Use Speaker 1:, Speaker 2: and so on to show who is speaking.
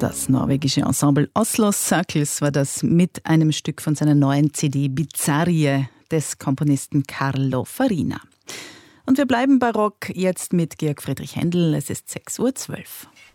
Speaker 1: Das norwegische Ensemble Oslo Circles war das mit einem Stück von seiner neuen CD Bizarrie des Komponisten Carlo Farina. Und wir bleiben barock jetzt mit Georg Friedrich Händel. Es ist 6:12 Uhr.